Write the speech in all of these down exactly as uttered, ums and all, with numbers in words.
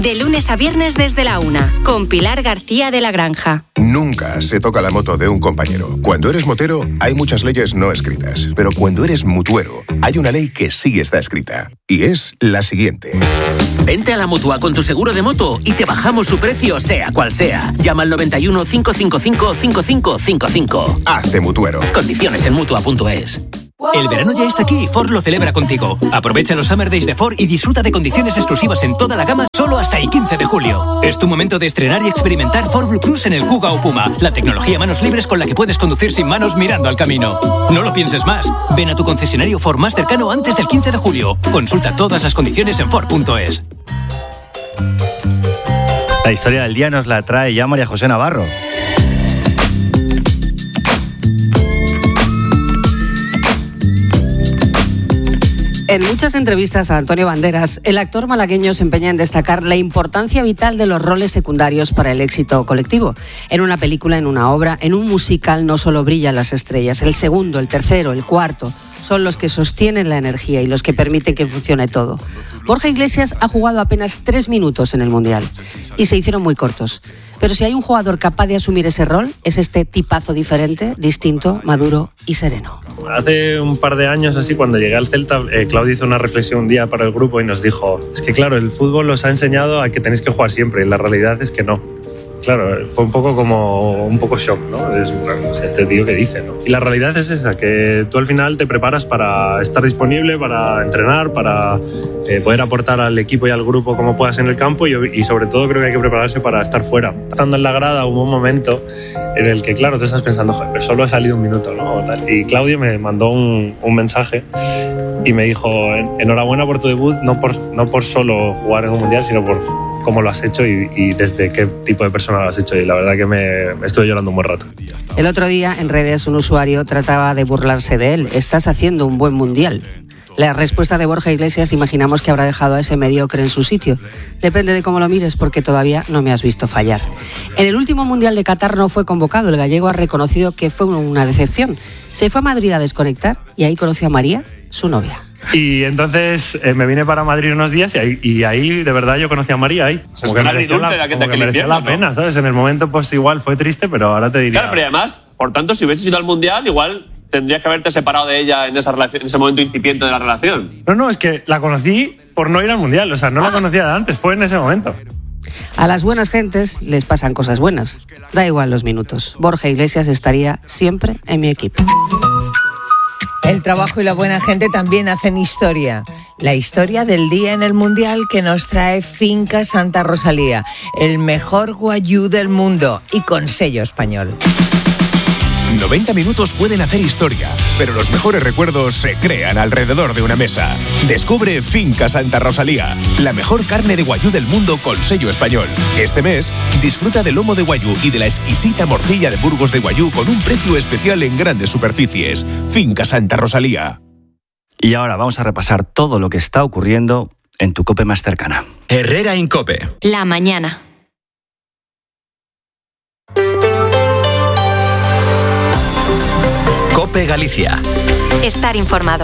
De lunes a viernes desde la una, con Pilar García de la Granja. Nunca se toca la moto de un compañero. Cuando eres motero, hay muchas leyes no escritas. Pero cuando eres mutuero, hay una ley que sí está escrita. Y es la siguiente. Vente a la Mutua con tu seguro de moto y te bajamos su precio, sea cual sea. Llama al noventa y uno, cinco cinco cinco, cinco cinco cinco cinco. Hazte mutuero. Condiciones en mutua punto es. El verano ya está aquí y Ford lo celebra contigo. Aprovecha los Summer Days de Ford y disfruta de condiciones exclusivas en toda la gama solo hasta el quince de julio. Es tu momento de estrenar y experimentar Ford Blue Cruise en el Kuga o Puma, la tecnología manos libres con la que puedes conducir sin manos mirando al camino. No lo pienses más. Ven a tu concesionario Ford más cercano antes del quince de julio. Consulta todas las condiciones en Ford punto es. La historia del día nos la trae ya María José Navarro. En muchas entrevistas a Antonio Banderas, el actor malagueño se empeña en destacar la importancia vital de los roles secundarios para el éxito colectivo. En una película, en una obra, en un musical no solo brillan las estrellas, el segundo, el tercero, el cuarto son los que sostienen la energía y los que permiten que funcione todo. Borja Iglesias ha jugado apenas tres minutos en el Mundial y se hicieron muy cortos. Pero si hay un jugador capaz de asumir ese rol, es este tipazo diferente, distinto, maduro y sereno. Hace un par de años, así, cuando llegué al Celta, eh, Claudio hizo una reflexión un día para el grupo y nos dijo: es que claro, el fútbol os ha enseñado a que tenéis que jugar siempre y la realidad es que no. Claro, fue un poco como un poco shock, ¿no? Es, bueno, este tío que dice, ¿no? Y la realidad es esa, que tú al final te preparas para estar disponible, para entrenar, para eh, poder aportar al equipo y al grupo como puedas en el campo y, y sobre todo creo que hay que prepararse para estar fuera. Estando en la grada hubo un momento en el que, claro, tú estás pensando, joder, pero solo ha salido un minuto, ¿no? O tal. Y Claudio me mandó un, un mensaje y me dijo: enhorabuena por tu debut, no por, no por solo jugar en un mundial, sino por cómo lo has hecho y, y desde qué tipo de persona lo has hecho. Y la verdad que me, me estuve llorando un buen rato. El otro día en redes un usuario trataba de burlarse de él. Estás haciendo un buen mundial. La respuesta de Borja Iglesias imaginamos que habrá dejado a ese mediocre en su sitio. Depende de cómo lo mires, porque todavía no me has visto fallar. En el último Mundial de Qatar no fue convocado. El gallego ha reconocido que fue una decepción. Se fue a Madrid a desconectar y ahí conoció a María, su novia. Y entonces eh, me vine para Madrid unos días y ahí, y ahí de verdad yo conocí a María ahí. Como que merecía la, la, que como que merecía la pena, ¿no? ¿Sabes? En el momento pues igual fue triste, pero ahora te diría... Claro, pero además, por tanto, si hubieses ido al Mundial, igual tendrías que haberte separado de ella en, esa relación, en ese momento incipiente de la relación. No, no, es que la conocí por no ir al Mundial, o sea, no ah. la conocía de antes, fue en ese momento. A las buenas gentes les pasan cosas buenas. Da igual los minutos. Borja Iglesias estaría siempre en mi equipo. El trabajo y la buena gente también hacen historia. La historia del día en el Mundial que nos trae Finca Santa Rosalía, el mejor guayú del mundo y con sello español. noventa minutos pueden hacer historia, pero los mejores recuerdos se crean alrededor de una mesa. Descubre Finca Santa Rosalía, la mejor carne de guayú del mundo con sello español. Este mes, disfruta del lomo de guayú y de la exquisita morcilla de Burgos de guayú con un precio especial en grandes superficies. Finca Santa Rosalía. Y ahora vamos a repasar todo lo que está ocurriendo en tu COPE más cercana. Herrera Incope. La mañana. COPE Galicia. Estar informado.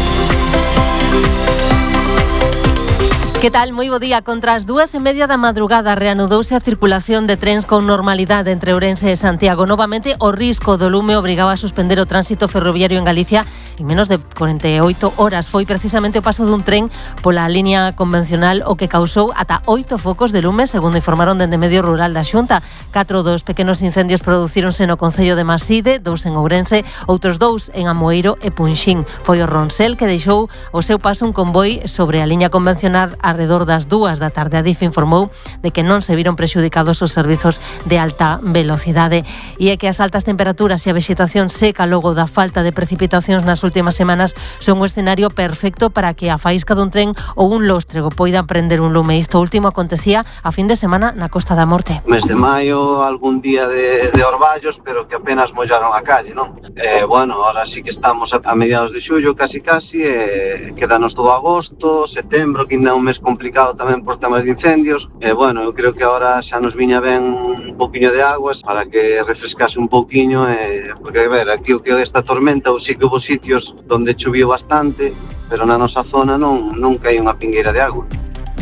Que tal? Moi bo día. Contra as dúas e media da madrugada reanudouse a circulación de trens con normalidade entre Ourense e Santiago. Novamente, o risco do lume obrigaba a suspender o tránsito ferroviario en Galicia en menos de cuarenta e oito horas. Foi precisamente o paso dun tren pola línea convencional o que causou ata oito focos de lume, segundo informaron dende Medio Rural da Xunta. Catro dos pequenos incendios producíronse no concello de Maside, dous en Ourense, outros dous en Amoeiro e Punxín. Foi o Ronsel que deixou o seu paso un convoi sobre a liña convencional arredor das dúas da tarde. A D I F informou de que non se viron prexudicados os servizos de alta velocidade. E é que as altas temperaturas e a vexetación seca logo da falta de precipitacións nas últimas semanas son o escenario perfecto para que a faísca dun tren ou un lóstrego poidan prender un lume. Isto último acontecía a fin de semana na Costa da Morte. Mes de maio, algún día de, de orballos, pero que apenas mollaron a calle, non? Eh, bueno, ahora sí que estamos a, a mediados de xullo, casi casi, eh, quedanos todo agosto, setembro, que ainda é un mes complicado tamén por temas de incendios. E, bueno, eu creo que agora xa nos viña ben un poquinho de aguas para que refrescase un pouquiño, eh, porque, a ver, aquí o que desta tormenta, ou sí que houve sitios donde choviu bastante, pero na nosa zona non, non caí unha pingueira de agua.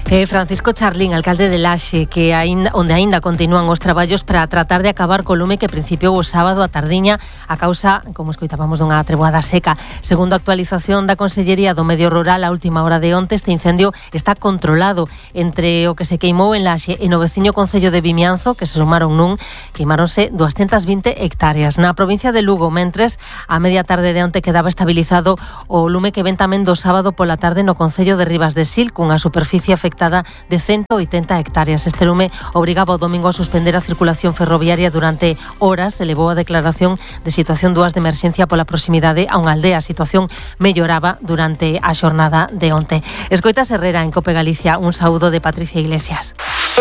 Eh, Francisco Charlín, alcalde de Laxe, que aínda, onde aínda continúan os traballos para tratar de acabar co lume que principiou o sábado a tardiña a causa, como escoitábamos, dunha treboada seca. Segundo a actualización da Consellería do Medio Rural a última hora de onte, este incendio está controlado. Entre o que se queimou en Laxe e no veciño concello de Vimianzo, que se sumaron nun, queimáronse doscientas vinte hectáreas. Na provincia de Lugo, mentres, a media tarde de onte quedaba estabilizado o lume que ven tamén do sábado pola tarde no concello de Ribas de Sil, cunha superficie afectada de ciento oitenta hectáreas. Este lume obrigaba o domingo a suspender a circulación ferroviaria durante horas. Se elevou a declaración de situación dúas de emerxencia pola proximidade a unha aldea. A situación melloraba durante a xornada de onte. Escoitas Herrera en Cope Galicia. Un saúdo de Patricia Iglesias.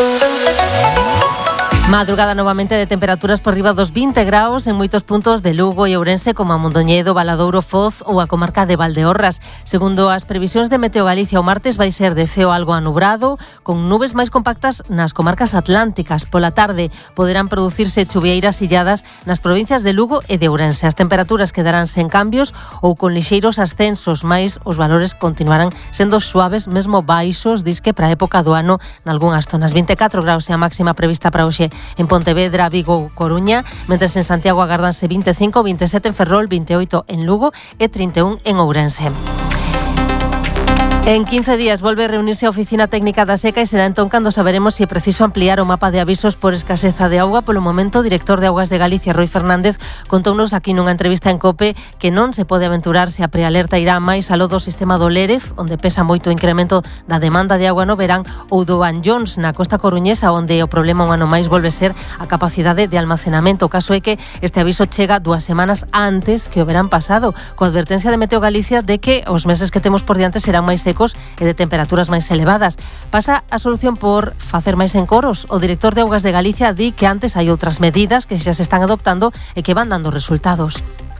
Madrugada novamente de temperaturas por riba dos vinte graus en moitos puntos de Lugo e Ourense, como a Mondoñedo, Valadouro, Foz ou a comarca de Valdeorras. Segundo as previsións de Meteo Galicia, o martes vai ser de ceo algo anubrado, con nubes máis compactas nas comarcas atlánticas. Pola tarde poderán producirse chuvieiras illadas nas provincias de Lugo e de Ourense. As temperaturas quedarán sen cambios ou con lixeiros ascensos, mais os valores continuarán sendo suaves, mesmo baixos, disque para a época do ano nalgúnas zonas. vinte e catro graus é a máxima prevista para hoxe en Pontevedra, Vigo, Coruña, mentres en Santiago agardanse vinte e cinco, vinte e sete en Ferrol, vinte e oito en Lugo e trinta e un en Ourense. En quince días volve a reunirse a Oficina Técnica da Seca e será entón cando saberemos se é preciso ampliar o mapa de avisos por escaseza de auga. Polo momento, o director de Augas de Galicia, Roi Fernández, contounos aquí nunha entrevista en COPE que non se pode aventurar se a prealerta irá máis aló do sistema do Lérez, onde pesa moito o incremento da demanda de auga no verán, ou do Anllóns, na costa coruñesa, onde o problema un ano máis volve ser a capacidade de almacenamento. O caso é que este aviso chega dúas semanas antes que o verán pasado, coa advertencia de Meteo Galicia de que os meses que temos por diante serán máis secos e de temperaturas máis elevadas. Pasa a solución por facer máis encoros. O director de Augas de Galicia di que antes hai outras medidas que xa se están adoptando e que van dando resultados.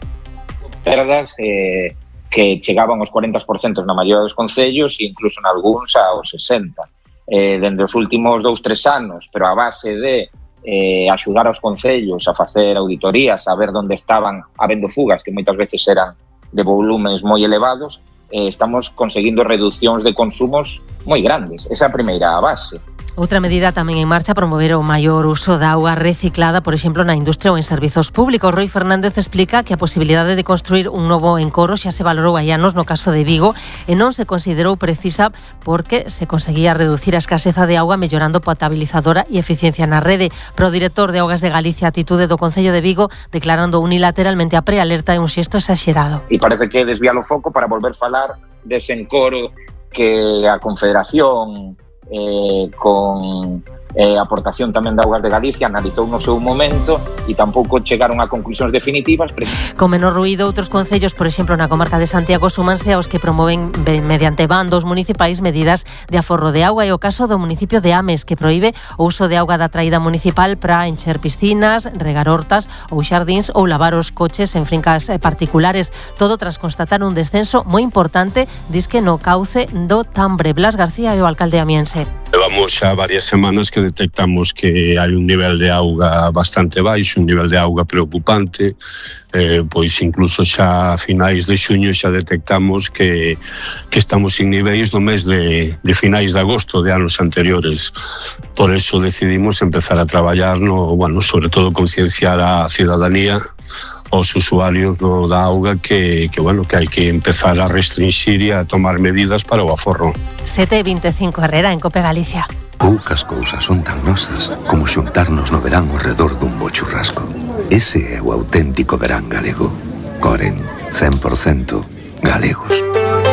Perdas eh, que chegaban aos cuarenta por cento na maioría dos concellos e incluso en algúns aos sesenta por cento. Eh, dende os últimos dous, tres anos, pero a base de eh, axudar aos concellos a facer auditorías, a ver onde estaban habendo fugas, que moitas veces eran de volumes moi elevados, Eh, estamos conseguindo reduccións de consumos moi grandes. Esa é a primeira base. Outra medida tamén en marcha, promover o maior uso da auga reciclada, por exemplo, na industria ou en servizos públicos. Roi Fernández explica que a posibilidade de construir un novo encoro xa se valorou hai anos no caso de Vigo e non se considerou precisa porque se conseguía reducir a escaseza de auga mellorando potabilizadora e eficiencia na rede. Pro director de Augas de Galicia, a atitude do Concello de Vigo declarando unilateralmente a prealerta é un xesto exaxerado. E parece que desvía o foco para volver falar dese encoro que a Confederación Eh, con eh, aportación tamén da Augas de Galicia analizou no seu momento e tampouco chegaron a conclusións definitivas. Con menor ruído, outros concellos, por exemplo, na comarca de Santiago, súmanse aos que promoven mediante bandos municipais medidas de aforro de auga. E o caso do municipio de Ames, que proíbe o uso de auga da traída municipal para encher piscinas, regar hortas ou xardíns ou lavar os coches en fincas particulares. Todo tras constatar un descenso moi importante, disque no cauce do Tambre. Blas García é o alcalde amiense. Levamos xa varias semanas que detectamos que hai un nivel de auga bastante baixo, un nivel de auga preocupante, eh, pois incluso xa a finais de xuño xa detectamos que, que estamos en niveis do mes de, de finais de agosto de anos anteriores. Por eso decidimos empezar a traballar no, bueno, sobre todo concienciar a cidadanía, aos usuarios do, da auga que, que, bueno, que hai que empezar a restringir e a tomar medidas para o aforro. sete e vinte e cinco, Herrera en Cope Galicia. Poucas cousas son tan nosas como xuntarnos no verán ao redor dun bo churrasco. Ese é o auténtico verán galego. Coren, cen por cento galegos.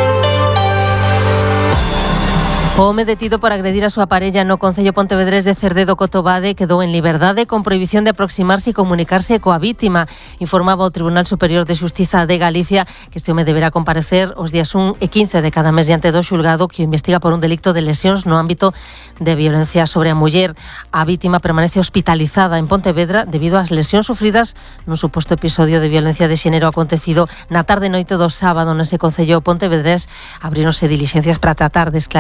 O home detido por agredir a súa parella no concello pontevedrés de Cerdedo Cotobade quedou en liberdade con prohibición de aproximarse e comunicarse coa vítima. Informaba o Tribunal Superior de Xustiza de Galicia que este home deberá comparecer os días un e quince de cada mes diante do xulgado que o investiga por un delito de lesións no ámbito de violencia sobre a muller. A vítima permanece hospitalizada en Pontevedra debido ás lesións sufridas nun suposto episodio de violencia de xénero acontecido na tarde noite do sábado nese concello pontevedrés. Abríronse dilixencias para tratar de esclarecer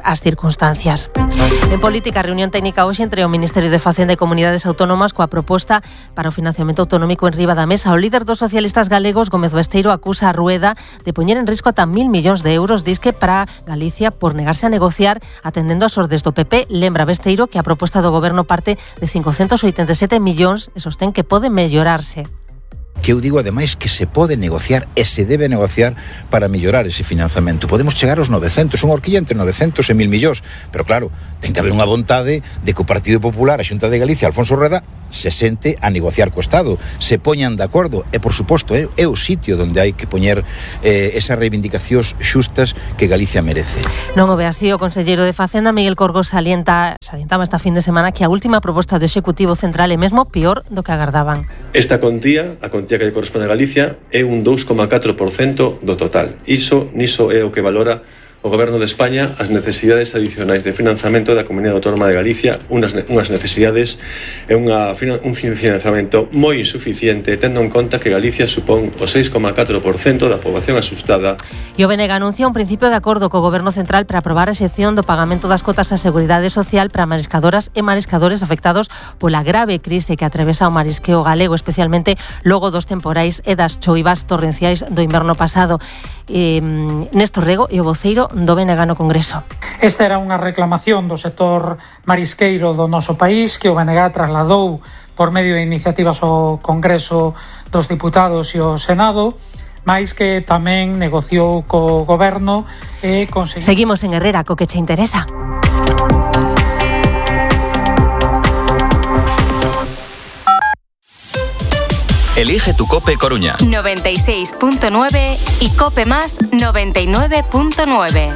as circunstancias. En política, reunión técnica hoxe entre o Ministerio de Facenda e Comunidades Autónomas coa proposta para o financiamento autonómico en riba da mesa. O líder dos socialistas galegos, Gómez Besteiro, acusa a Rueda de poñer en risco ata mil millóns de euros, disque para Galicia por negarse a negociar atendendo as ordes do P P. Lembra Besteiro que a proposta do goberno parte de cincocentos oitenta e sete millóns e sostén que pode mellorarse. Que eu digo, ademais, que se pode negociar e se debe negociar para mellorar ese financiamento. Podemos chegar aos novecentos, unha horquilla entre novecentos e mil millóns, pero claro, ten que haber unha vontade de que o Partido Popular, a Xunta de Galicia, Alfonso Rueda, se sente a negociar co Estado, se poñan de acordo, e por suposto é, é o sitio onde hai que poñer eh, esas reivindicacións xustas que Galicia merece. Non o ve así o conselleiro de Facenda, Miguel Corgos, salienta, salientaba esta fin de semana que a última proposta do Executivo Central é mesmo peor do que agardaban. Esta contía, a contía que corresponde a Galicia, é un dous coma catro por cento do total. Iso, niso é o que valora o Goberno de España as necesidades adicionais de financiamento da Comunidade Autónoma de Galicia, unhas, unhas necesidades e unha, un financiamento moi insuficiente, tendo en conta que Galicia supón o seis coma catro por cento da poboación asustada. E o B N G anuncia un principio de acordo co Goberno Central para aprobar a excepción do pagamento das cotas á Seguridade Social para mariscadoras e mariscadores afectados pola grave crise que atravesa o marisqueo galego, especialmente logo dos temporais e das choivas torrenciais do inverno pasado. Eh, Néstor Rego e o voceiro do B N G no Congreso. Esta era unha reclamación do sector marisqueiro do noso país que o B N G trasladou por medio de iniciativas ao Congreso dos Diputados e ao Senado, máis que tamén negociou co Goberno e conseguiu... Seguimos en Herrera, co que che interesa. Elige tu Cope Coruña. noventa y seis punto nueve y Cope Más noventa y nueve punto nueve.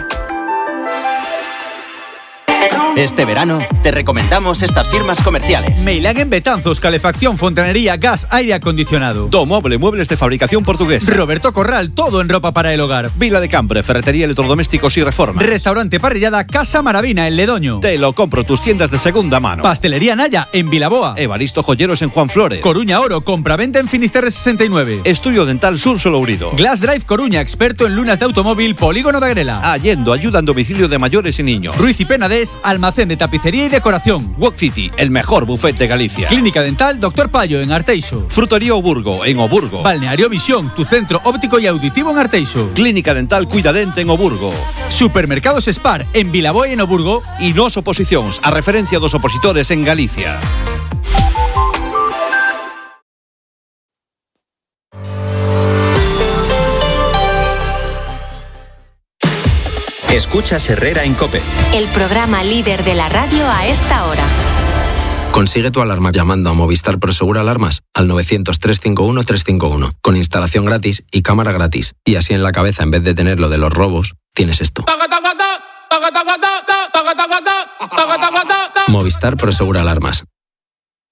Este verano te recomendamos estas firmas comerciales. Meilag en Betanzos, calefacción, fontanería, gas, aire acondicionado. Domoble, muebles de fabricación portuguesa. Roberto Corral, todo en ropa para el hogar. Vila de Cambre, ferretería, electrodomésticos y reformas. Restaurante Parrillada Casa Maravina en Ledoño. Te lo compro, tus tiendas de segunda mano. Pastelería Naya en Vilaboa. Evaristo Joyeros en Juan Flores. Coruña Oro, compraventa en Finisterre sesenta y nueve. Estudio Dental Sur Solourido. Glass Drive Coruña, experto en lunas de automóvil, Polígono de Agrela. Allendo, ayuda en domicilio de mayores y niños. Ruiz y Penades, almacén de tapicería y decoración. Walk City, el mejor buffet de Galicia. Clínica Dental Doctor Payo en Arteixo. Frutería Oburgo en Oburgo. Balneario Visión, tu centro óptico y auditivo en Arteixo. Clínica Dental Cuidadente en Oburgo. Supermercados Spar en Vilaboa y en Oburgo. Y Nos Oposicións, a referencia dos opositores en Galicia. Escuchas Herrera en COPE. El programa líder de la radio a esta hora. Consigue tu alarma llamando a Movistar Prosegur Alarmas al novecientos, trescientos cincuenta y uno, trescientos cincuenta y uno, con instalación gratis y cámara gratis. Y así en la cabeza, en vez de tener lo de los robos, tienes esto. Movistar Prosegur Alarmas.